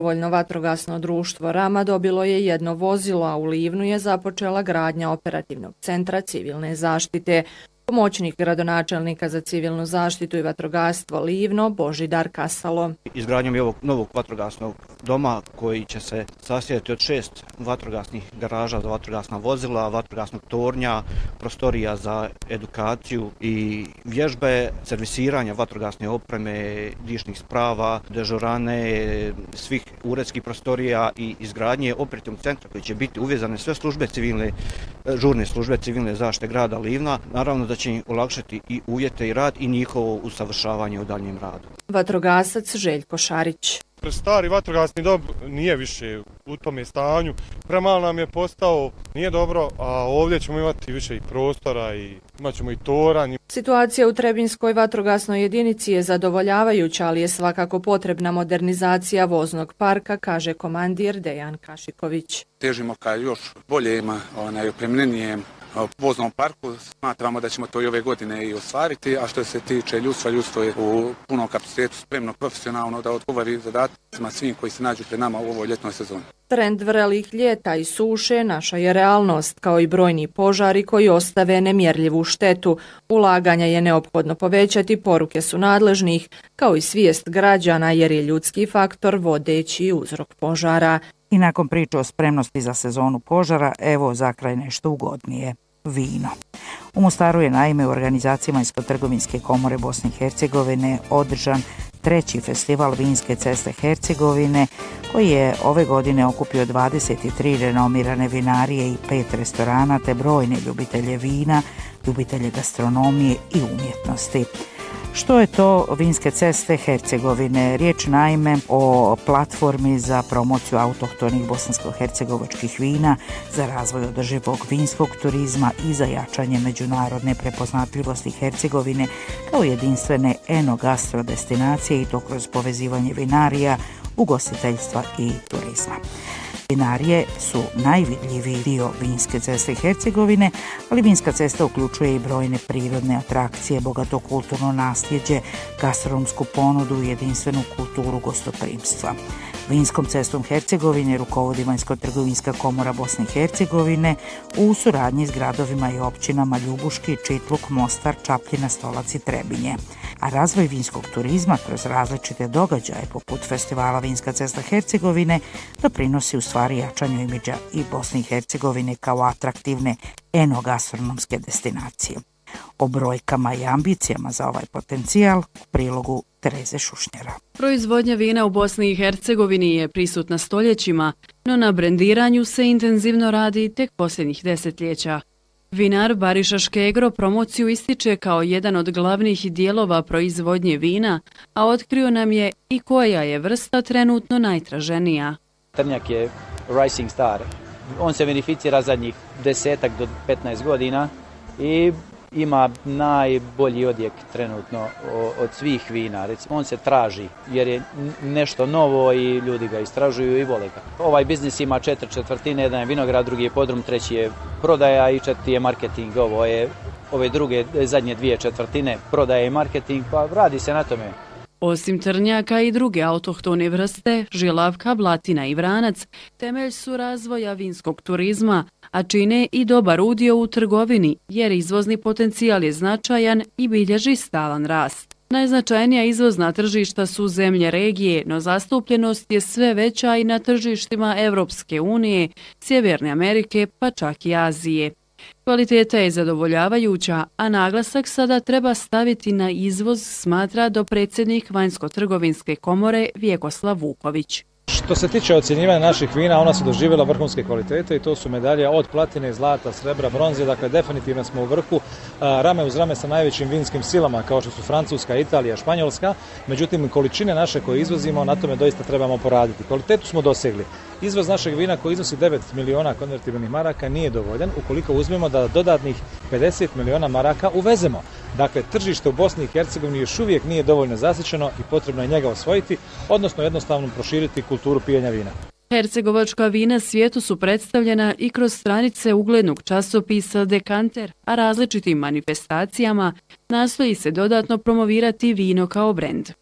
Dobrovoljno vatrogasno društvo Rama dobilo je jedno vozilo, a u Livnu je započela gradnja operativnog centra civilne zaštite. Pomoćnik gradonačelnika za civilnu zaštitu i vatrogastvo Livno, Božidar Kasalo. Izgradnjom ovog novog vatrogasnog doma koji će se sastojati od 6 vatrogasnih garaža za vatrogasna vozila, vatrogasnog tornja, prostorija za edukaciju i vježbe, servisiranja vatrogasne opreme, dišnih sprava, dežurane, svih uredskih prostorija i izgradnje operativnog centra koji će biti uvezane sve službe civilne, žurne službe civilne zaštite grada Livna. Naravno da će im olakšati i uvjete i rad i njihovo usavršavanje u daljnjem radu. Vatrogasac Željko Šarić. Stari vatrogasni dom nije više u tome stanju, premalo nam je postao, nije dobro, a ovdje ćemo imati više i prostora i imat ćemo i toranj. Situacija u Trebinskoj vatrogasnoj jedinici je zadovoljavajuća, ali je svakako potrebna modernizacija voznog parka, kaže komandir Dejan Kašiković. Težimo ka još boljem, opremljenijem voznom parku. Smatramo da ćemo to i ove godine i ostvariti, a što se tiče ljudstva, ljudstvo je u punom kapacitetu spremno profesionalno da odgovori zadacima svim koji se nađu pred nama u ovoj ljetnoj sezoni. Trend vrelih ljeta i suše naša je realnost, kao i brojni požari koji ostave nemjerljivu štetu. Ulaganja je neophodno povećati, poruke su nadležnih, kao i svijest građana, jer je ljudski faktor vodeći uzrok požara. I nakon priče o spremnosti za sezonu požara, evo za kraj nešto ugodnije. Vino. U Mostaru je naime u organizaciji Vanjsko-trgovinske komore Bosne i Hercegovine održan 3. festival Vinske ceste Hercegovine, koji je ove godine okupio 23 renomirane vinarije i 5 restorana te brojne ljubitelje vina, ljubitelje gastronomije i umjetnosti. Što je to Vinske ceste Hercegovine? Riječ naime o platformi za promociju autohtonih bosansko-hercegovačkih vina, za razvoj održivog vinskog turizma i za jačanje međunarodne prepoznatljivosti Hercegovine kao jedinstvene eno-gastro destinacije, i to kroz povezivanje vinarija, ugostiteljstva i turizma. Vinarije su najvidljiviji dio Vinske ceste Hercegovine, ali Vinska cesta uključuje i brojne prirodne atrakcije, bogato kulturno nasljeđe, gastronomsku ponudu i jedinstvenu kulturu gostoprimstva. Vinskom cestom Hercegovine rukovodi Vanjsko-trgovinska komora Bosne i Hercegovine u suradnji s gradovima i općinama Ljubuški, Čitluk, Mostar, Čapljina, Stolac i Trebinje. A razvoj vinskog turizma kroz različite događaje poput festivala Vinska cesta Hercegovine doprinosi u stvari jačanju imidža i Bosne i Hercegovine kao atraktivne enogastronomske destinacije. O brojkama i ambicijama za ovaj potencijal u prilogu Tereze Šušnjera. Proizvodnja vina u Bosni i Hercegovini je prisutna stoljećima, no na brendiranju se intenzivno radi tek posljednjih desetljeća. Vinar Bariša Škegro promociju ističe kao jedan od glavnih dijelova proizvodnje vina, a otkrio nam je i koja je vrsta trenutno najtraženija. Trnjak je Rising Star. On se verificira zadnjih 10 do 15 godina i ima najbolji odjek trenutno od svih vina. Recimo, on se traži jer je nešto novo i ljudi ga istražuju i vole ga. Ovaj biznis ima 4/4, jedan je vinograd, drugi je podrum, treći je prodaja i 4 je marketing. Ove druge, zadnje 2/4 prodaja i marketing, pa radi se na tome. Osim trnjaka i druge autohtone vrste, žilavka, blatina i vranac temelj su razvoja vinskog turizma, a čine i dobar udio u trgovini, jer izvozni potencijal je značajan i bilježi stalan rast. Najznačajnija izvozna tržišta su zemlje regije, no zastupljenost je sve veća i na tržištima Evropske unije, Sjeverne Amerike pa čak i Azije. Kvaliteta je zadovoljavajuća, a naglasak sada treba staviti na izvoz, smatra dopredsjednik Vanjsko-trgovinske komore Vjekoslav Vuković. Što se tiče ocjenjivanja naših vina, ona su doživjela vrhunske kvalitete i to su medalje od platine, zlata, srebra, bronze, dakle definitivno smo u vrhu, rame uz rame sa najvećim vinskim silama kao što su Francuska, Italija, Španjolska, međutim količine naše koje izvozimo, na tome doista trebamo poraditi. Kvalitetu smo dosegli. Izvoz našeg vina koji iznosi 9 miliona konvertibilnih maraka nije dovoljan ukoliko uzmemo da dodatnih 50 miliona maraka uvezemo. Dakle, tržište u Bosni i Hercegovini još uvijek nije dovoljno zasićeno i potrebno je njega osvojiti, odnosno jednostavno proširiti kulturu pijenja vina. Hercegovačka vina svijetu su predstavljena i kroz stranice uglednog časopisa Dekanter, a različitim manifestacijama nastoji se dodatno promovirati vino kao brend.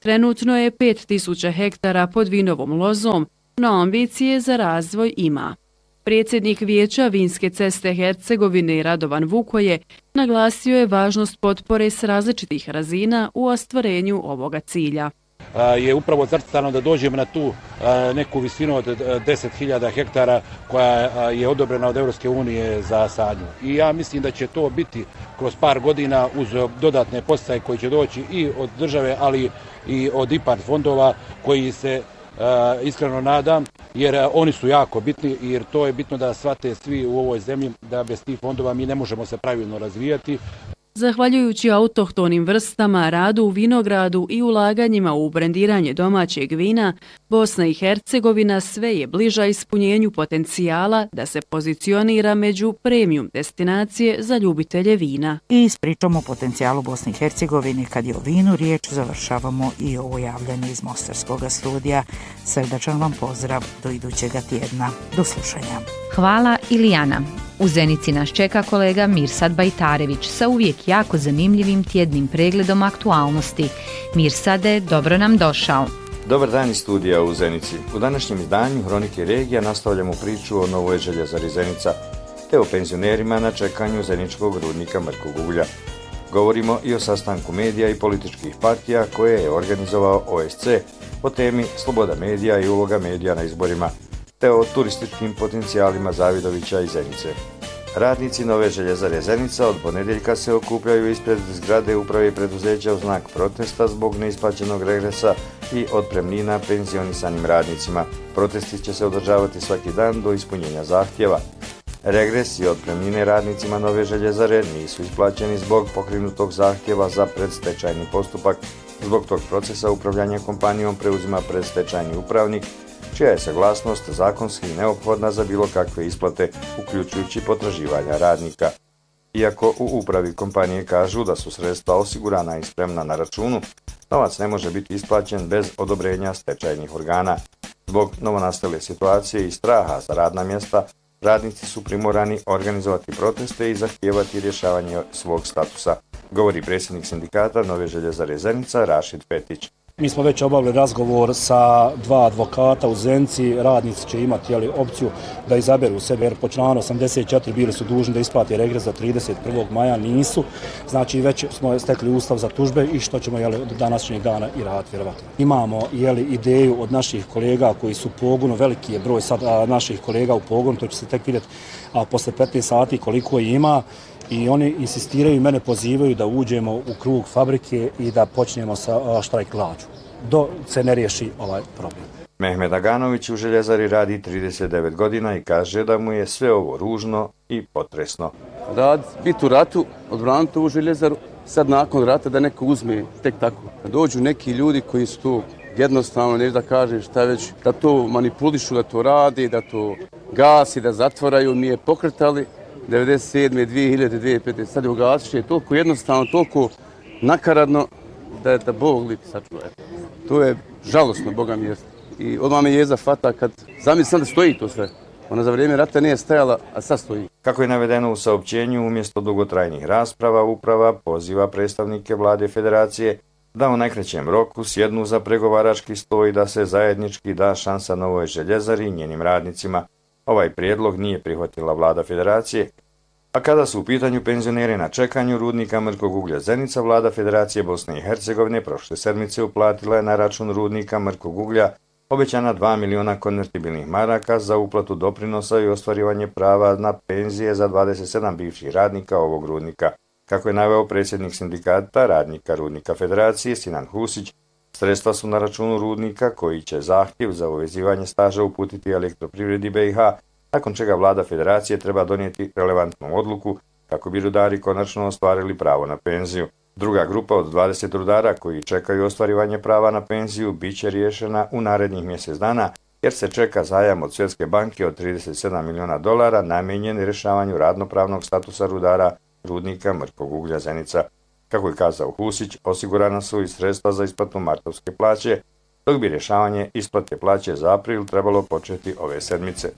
Trenutno je 5000 hektara pod vinovom lozom, no ambicije za razvoj ima. Predsjednik Vijeća Vinske ceste Hercegovine Radovan Vukoje naglasio je važnost potpore s različitih razina u ostvarenju ovoga cilja. Je upravo zacrtano da dođemo na tu neku visinu od 10.000 hektara koja je odobrena od Europske unije za sadnju. I ja mislim da će to biti kroz par godina uz dodatne poticaje koji će doći i od države, ali i od IPARD fondova koji se iskreno nadam, jer oni su jako bitni, jer to je bitno da shvate svi u ovoj zemlji da bez tih fondova mi ne možemo se pravilno razvijati. Zahvaljujući autohtonim vrstama, radu u vinogradu i ulaganjima u brendiranje domaćeg vina, Bosna i Hercegovina sve je bliža ispunjenju potencijala da se pozicionira među premium destinacije za ljubitelje vina. I s pričom o potencijalu Bosne i Hercegovine, kad je o vinu riječ, završavamo i ovo javljanje iz Mostarskog studija. Srdačan vam pozdrav do idućega tjedna. Do slušanja. Hvala Ilijana. U Zenici nas čeka kolega Mirsad Bajtarević sa uvijek jako zanimljivim tjednim pregledom aktualnosti. Mirsade, dobro nam došao. Dobar dan iz studija u Zenici. U današnjem izdanju Hronike regija nastavljamo priču o novoj željezari Zenica, te o penzionerima na čekanju zeničkog rudnika Mrkog uglja. Govorimo i o sastanku medija i političkih partija koje je organizovao OSC o temi sloboda medija i uloga medija na izborima, te o turističkim potencijalima Zavidovića i Zenice. Radnici nove željezare Zenica od ponedjeljka se okupljaju ispred zgrade uprave preduzeća u znak protesta zbog neisplaćenog regresa i otpremnina penzionisanim radnicima. Protesti će se održavati svaki dan do ispunjenja zahtjeva. Regres i otpremnine radnicima nove željezare nisu isplaćeni zbog pokrenutog zahtjeva za predstečajni postupak. Zbog tog procesa upravljanje kompanijom preuzima predstečajni upravnik, čija je saglasnost zakonski neophodna za bilo kakve isplate, uključujući potraživanja radnika. Iako u upravi kompanije kažu da su sredstva osigurana i spremna na računu, novac ne može biti isplaćen bez odobrenja stečajnih organa. Zbog novonastale situacije i straha za radna mjesta, radnici su primorani organizovati proteste i zahtijevati rješavanje svog statusa, govori predsjednik sindikata Nove željezare Zenica Rašid Petić. Mi smo već obavili razgovor sa dva advokata u Zenici, radnici će imati opciju da izaberu sebe, jer po članu 84 bili su dužni da isplati regres do 31. maja, nisu. Znači već smo stekli ustav za tužbe i što ćemo do današnjeg dana i raditi vjerovatno. Imamo ideju od naših kolega koji su u pogonu, veliki je broj sad naših kolega u pogonu, to će se tek vidjeti posle 15 sati koliko ima. I oni insistiraju i mene pozivaju da uđemo u krug fabrike i da počnemo sa štrajk glađu, dok se ne riješi ovaj problem. Mehmed Aganović u željezari radi 39 godina i kaže da mu je sve ovo ružno i potresno. Biti u ratu, odbraniti ovu željezaru, sad nakon rata da neko uzme tek tako. Da dođu neki ljudi koji su tu jednostavno, nešto da kažem šta već, da to manipulišu, da to radi, da to gasi, da zatvaraju, mi je pokretali. 97. 2000. 2005. sad je ugasiše toliko jednostavno, toliko nakaradno da Bog lipi sačuva. To je žalosno, Boga mi jeste. I odmah me jeza fata kad zamislim da stoji to sve. Ona za vrijeme rata nije stajala, a sad stoji. Kako je navedeno u saopćenju, umjesto dugotrajnih rasprava, uprava poziva predstavnike vlade federacije da u najkraćem roku sjednu za pregovarački stol i da se zajednički da šansa novoj željezari i njenim radnicima. Ovaj prijedlog nije prihvatila vlada federacije, a kada su u pitanju penzioneri na čekanju rudnika Mrkog uglja Zenica, vlada Federacije Bosne i Hercegovine prošle sedmice uplatila je na račun rudnika Mrkog uglja obećana 2 miliona konvertibilnih maraka za uplatu doprinosa i ostvarivanje prava na penzije za 27 bivših radnika ovog rudnika. Kako je naveo predsjednik sindikata radnika rudnika Federacije Sinan Husić, sredstva su na računu rudnika koji će zahtjev za uvezivanje staža uputiti Elektroprivredi BiH, nakon čega vlada Federacije treba donijeti relevantnu odluku kako bi rudari konačno ostvarili pravo na penziju. Druga grupa od 20 rudara koji čekaju ostvarivanje prava na penziju bit će riješena u narednih mjesec dana, jer se čeka zajam od Svjetske banke od $37 miliona namijenjen rješavanju radnopravnog statusa rudara rudnika Mrkog uglja Zenica. Kako je kazao Husić, osigurana su i sredstva za isplatu martovske plaće, dok bi rješavanje isplate plaće za april trebalo početi ove sedmice.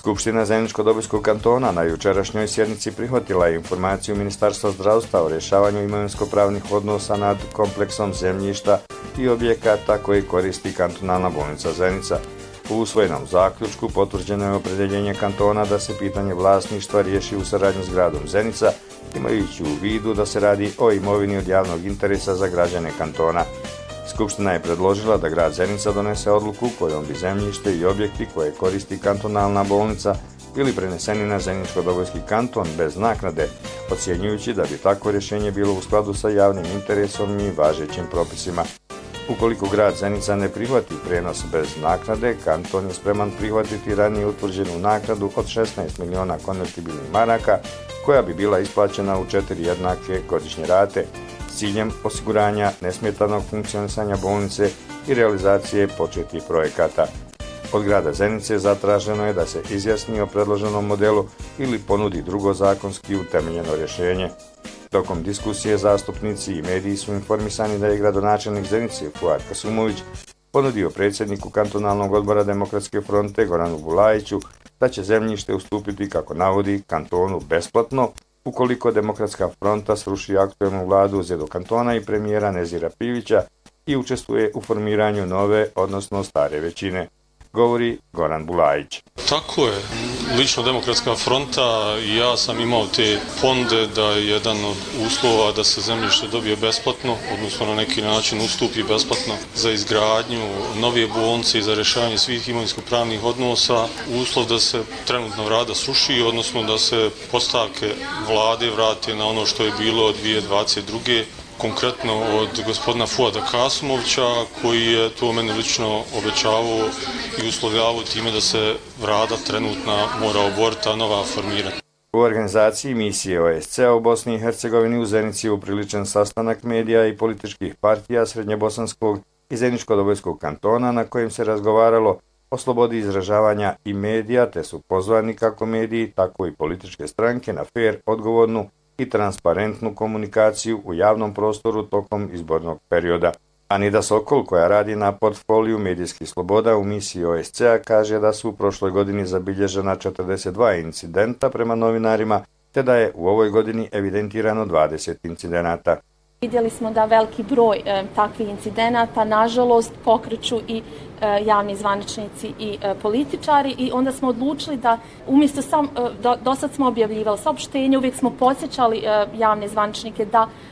Skupština Zeničko-Dobojskog kantona na jučerašnjoj sjednici prihvatila je informaciju Ministarstva zdravstva o rješavanju imovinsko-pravnih odnosa nad kompleksom zemljišta i objekata koji koristi kantonalna bolnica Zenica. U usvojenom zaključku potvrđeno je opredjeljenje kantona da se pitanje vlasništva riješi u saradnji s gradom Zenica, imajući u vidu da se radi o imovini od javnog interesa za građane kantona. Skupština je predložila da grad Zenica donese odluku kojom bi zemljište i objekti koje koristi kantonalna bolnica bili preneseni na Zeničko-Dobojski kanton bez naknade, ocjenjujući da bi takvo rješenje bilo u skladu sa javnim interesom i važećim propisima. Ukoliko grad Zenica ne prihvati prenos bez naknade, kanton je spreman prihvatiti ranije utvrđenu naknadu od 16 miliona konvertibilnih maraka, koja bi bila isplaćena u 4 jednake godišnje rate, s ciljem osiguranja nesmetanog funkcionisanja bolnice i realizacije početih projekata. Od grada Zenice zatraženo je da se izjasni o predloženom modelu ili ponudi drugo zakonski utemeljeno rješenje. Tokom diskusije zastupnici i mediji su informisani da je gradonačelnik Zenice Fuad Kasumović ponudio predsjedniku kantonalnog odbora Demokratske fronte Goranu Bulajiću da će zemljište ustupiti, kako navodi, kantonu besplatno ukoliko Demokratska fronta sruši aktuelnu vladu Zedo kantona i premijera Nezira Pivića i učestvuje u formiranju nove, odnosno stare većine, govori Goran Bulajić. Tako je. Lično Demokratska fronta i ja sam imao te fonde da je jedan od uslova da se zemljište dobije besplatno, odnosno na neki način ustupi besplatno za izgradnju nove bolnice i za rješavanje svih imovinsko-pravnih odnosa, uslov da se trenutna vlada sruši, odnosno da se postavke vlade vrate na ono što je bilo od 2022. Konkretno od gospodina Fuada Kasumovića, koji je to meni lično obećavao i uslovljavao time da se vlada trenutna mora oboriti, a nova formirati. U organizaciji misije OSCE u Bosni i Hercegovini u Zenici je upriličen sastanak medija i političkih partija Srednjebosanskog i Zeničko-Dobojskog kantona, na kojem se razgovaralo o slobodi izražavanja i medija, te su pozvani kako mediji, tako i političke stranke na fer, odgovornu i transparentnu komunikaciju u javnom prostoru tokom izbornog perioda. Anida Sokol, koja radi na portfoliju medijskih sloboda u misiji OSCE-a, kaže da su u prošloj godini zabilježena 42 incidenta prema novinarima, te da je u ovoj godini evidentirano 20 incidenata. Vidjeli smo da veliki broj takvih incidenata, nažalost, pokreću i javni zvaničnici i političari, i onda smo odlučili da umjesto do sad smo objavljivali saopštenje, uvijek smo podsjećali javne zvaničnike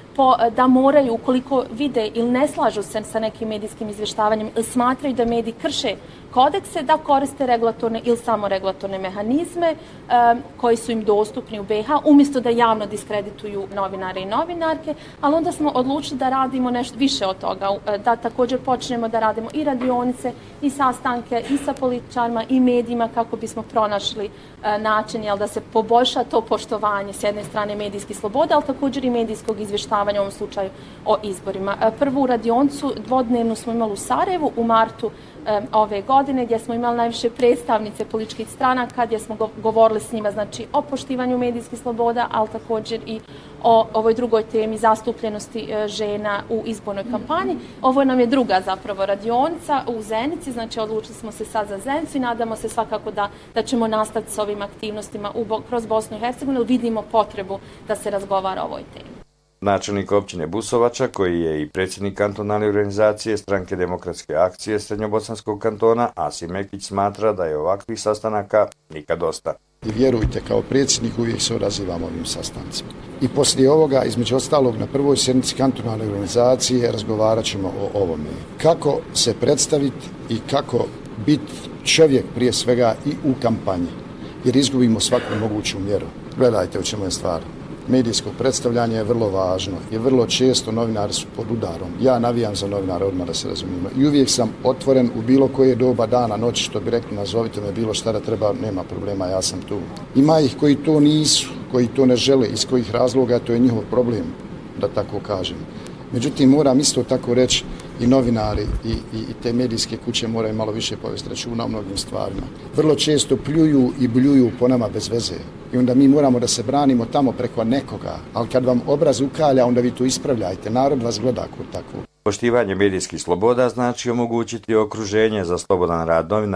da moraju, ukoliko vide ili ne slažu se sa nekim medijskim izvještavanjem ili smatraju da mediji krše kodekse, da koriste regulatorne ili samoregulatorne mehanizme koji su im dostupni u BiH, umjesto da javno diskredituju novinare i novinarke, ali onda smo odlučili da radimo nešto više od toga, da također počnemo da radimo i radionice i sastanke i sa političarima i medijima kako bismo pronašli način da se poboljša to poštovanje s jedne strane medijskih sloboda, ali također i medijskog izvještavanja u ovom slučaju o izborima. Prvu radioncu dvodnevnu smo imali u Sarajevu u martu ove godine, gdje smo imali najviše predstavnice političkih stranaka, gdje smo govorili s njima o poštivanju medijskih sloboda, ali također i o ovoj drugoj temi zastupljenosti žena u izbornoj kampanji. Ovo nam je druga zapravo radionica u Zenici, odlučili smo se sad za Zenicu i nadamo se svakako da ćemo nastati s ovim aktivnostima kroz Bosnu i Hercegovinu, jer vidimo potrebu da se razgovara o ovoj temi. Načelnik općine Busovača, koji je i predsjednik kantonalne organizacije Stranke demokratske akcije Srednjobosanskog kantona, Asim Mekić, smatra da je ovakvih sastanaka nikad dosta. I vjerujte, kao predsjednik uvijek se odazivam ovim sastancima. I poslije ovoga, između ostalog, na prvoj sjednici kantonalne organizacije razgovarat ćemo o ovome. Kako se predstaviti i kako biti čovjek prije svega i u kampanji, jer izgubimo svaku moguću mjeru. Gledajte u čemu je stvar. Medijsko predstavljanje je vrlo važno i vrlo često novinari su pod udarom. Ja navijam za novinare, odmah da se razumijemo. I uvijek sam otvoren u bilo koje doba dana, noći, što bi rekli, nazovite me bilo šta da treba, nema problema, ja sam tu. Ima ih koji to nisu, koji to ne žele, iz kojih razloga, to je njihov problem, da tako kažem. Međutim, moram isto tako reći, i novinari i te medijske kuće moraju malo više povesti računa o mnogim stvarima. Vrlo često pljuju i bljuju po nama bez veze. I onda mi moramo da se branimo tamo preko nekoga. Ali kad vam obraz ukalja, onda vi to ispravljajte. Narod vas gleda kod tako. Poštivanje medijskih sloboda znači omogućiti okruženje za slobodan rad novinara,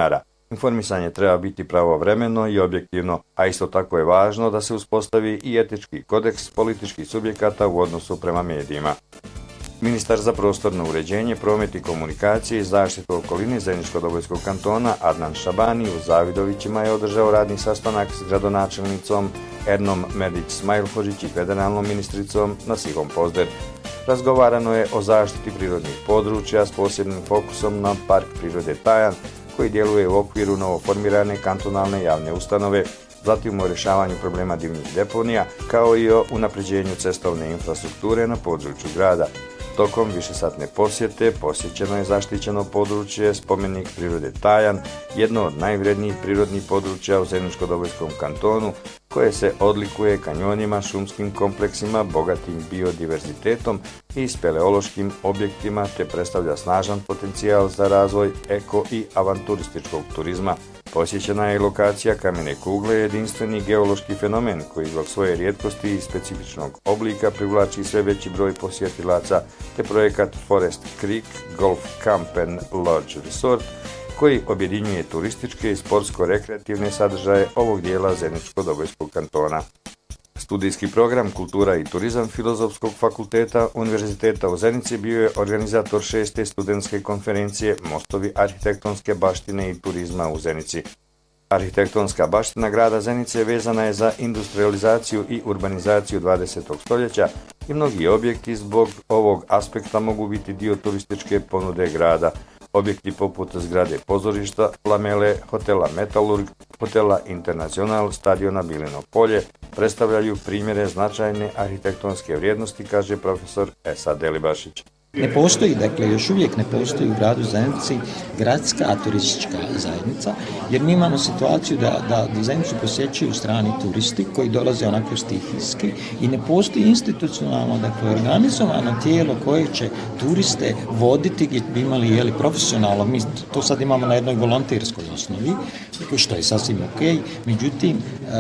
Informisanje treba biti pravovremeno i objektivno, a isto tako je važno da se uspostavi i etički kodeks političkih subjekata u odnosu prema medijima. Ministar za prostorno uređenje, promet i komunikacije i zaštitu okoline Zeničko-Dobojskog kantona Adnan Šabani u Zavidovićima je održao radni sastanak s gradonačelnicom Ernom Medić-Smajlhožić i federalnom ministricom Nasihom Pozder. Razgovarano je o zaštiti prirodnih područja s posebnim fokusom na Park prirode Tajan, koji djeluje u okviru novoformirane kantonalne javne ustanove, zatim o rješavanju problema divljih deponija, kao i o unapređenju cestovne infrastrukture na području grada. Tokom višesatne posjete posjećeno je zaštićeno područje spomenik prirode Tajan, jedno od najvrednijih prirodnih područja u Zeničko-Dobojskom kantonu, koje se odlikuje kanjonima, šumskim kompleksima, bogatim biodiverzitetom i speleološkim objektima, te predstavlja snažan potencijal za razvoj eko- i avanturističkog turizma. Posjećena je i lokacija kamene kugle, jedinstveni geološki fenomen koji zbog svoje rijetkosti i specifičnog oblika privlači sve veći broj posjetilaca, te projekat Forest Creek Golf Camp and Lodge Resort, koji objedinjuje turističke i sportsko-rekreativne sadržaje ovog dijela Zeničko-Dobojskog kantona. Studijski program Kultura i turizam Filozofskog fakulteta Univerziteta u Zenici bio je organizator 6. studentske konferencije Mostovi arhitektonske baštine i turizma u Zenici. Arhitektonska baština grada Zenice vezana je za industrializaciju i urbanizaciju 20. stoljeća i mnogi objekti zbog ovog aspekta mogu biti dio turističke ponude grada. Objekti poput zgrade pozorišta, Lamele, hotela Metalurg, hotela Internacional, stadiona Bilino polje predstavljaju primjere značajne arhitektonske vrijednosti, kaže profesor Esa Delibašić. Ne postoji, dakle još uvijek ne postoji u gradu Zenici gradska turistička zajednica, jer mi imamo situaciju da Zenicu posjećuju strani turisti koji dolaze onako stihijski i ne postoji institucionalno, dakle organizovano tijelo koje će turiste voditi gdje bi imali profesionalno, mi to sad imamo na jednoj volonterskoj osnovi, što je sasvim ok, međutim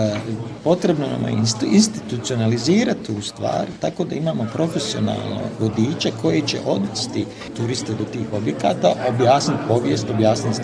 potrebno nam je institucionalizirati tu stvar tako da imamo profesionalno vodiče koji će odvesti turiste do tih objekata, objasniti povijest, objasniti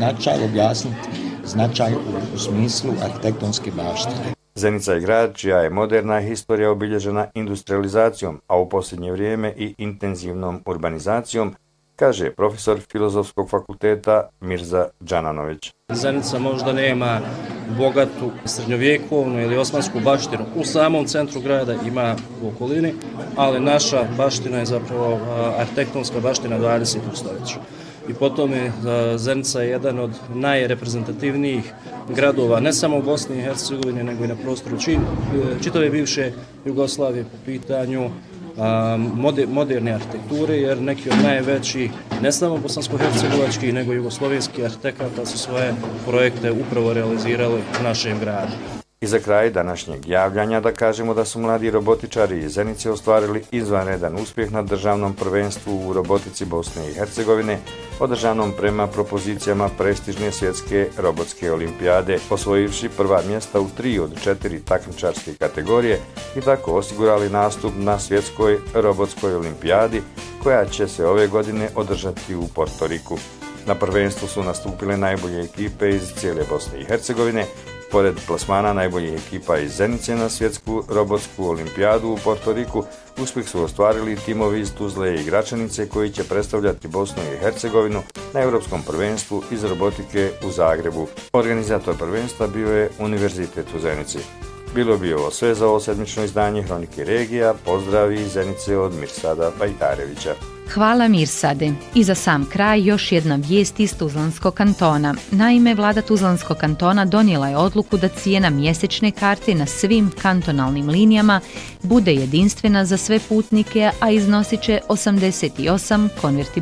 značaj u smislu arhitektonske baštine. Zenica je grad čija je moderna historija obilježena industrializacijom, a u posljednje vrijeme i intenzivnom urbanizacijom, kaže profesor Filozofskog fakulteta Mirza Džananović. Zenica možda nema bogatu srednjovjekovnu ili osmansku baštinu u samom centru grada, ima u okolini, ali naša baština je zapravo arhitektonska baština 20. stoljeća. I potom je Zenica jedan od najreprezentativnijih gradova, ne samo u Bosni i Hercegovini, nego i na prostoru čitave bivše Jugoslavije po pitanju moderne arhitekture, jer neki od najvećih, ne samo bosansko-hercegovačkih, nego i jugoslovenskih arhitekata su svoje projekte upravo realizirali u našem gradu. I za kraj današnjeg javljanja da kažemo da su mladi robotičari iz Zenice ostvarili izvanredan uspjeh na državnom prvenstvu u robotici Bosne i Hercegovine, održanom prema propozicijama prestižne svjetske robotske olimpijade, osvojivši prva mjesta u 3 od 4 takmičarske kategorije i tako osigurali nastup na svjetskoj robotskoj olimpijadi, koja će se ove godine održati u Portoriku. Na prvenstvu su nastupile najbolje ekipe iz cijele Bosne i Hercegovine. Pored plasmana najboljih ekipa iz Zenice na svjetsku robotsku olimpijadu u Portoriku, uspjeh su ostvarili timovi iz Tuzle i Gračanice koji će predstavljati Bosnu i Hercegovinu na Europskom prvenstvu iz robotike u Zagrebu. Organizator prvenstva bio je Univerzitet u Zenici. Bilo bi ovo sve za ovo sedmično izdanje Hronike regija. Pozdravi iz Zenice od Mirsada Bajtarevića. Hvala Mirsade. I za sam kraj još jedna vijest iz Tuzlanskog kantona. Naime, vlada Tuzlanskog kantona donijela je odluku da cijena mjesečne karte na svim kantonalnim linijama bude jedinstvena za sve putnike, a iznosit će 88 konvertibilnih